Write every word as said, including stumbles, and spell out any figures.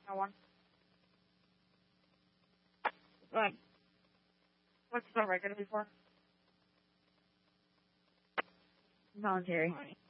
No one. Good. What's the rate going to be for? Voluntary. Twenty.